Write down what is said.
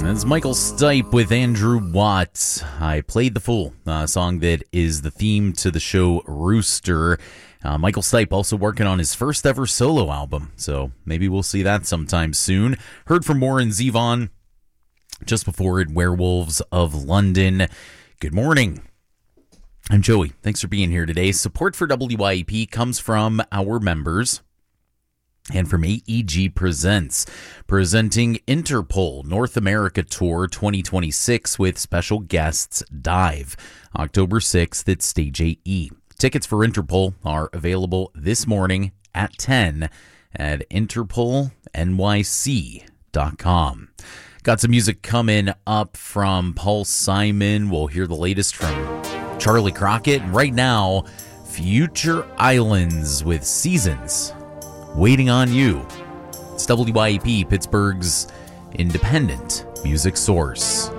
That's Michael Stipe with Andrew Watts. I played The Fool, a song that is the theme to the show Rooster. Michael Stipe also working on his first ever solo album, so maybe we'll see that sometime soon. Heard from Warren Zevon just before it, Werewolves of London. Good morning. I'm Joey. Thanks for being here today. Support for WYEP comes from our members and from AEG Presents, presenting Interpol North America Tour 2026 with special guests Dive, October 6th at Stage AE. Tickets for Interpol are available this morning at 10 at interpolnyc.com. Got some music coming up from Paul Simon. We'll hear the latest from Charlie Crockett. And right now, Future Islands with Seasons Waiting on You. It's WYEP, Pittsburgh's independent music source.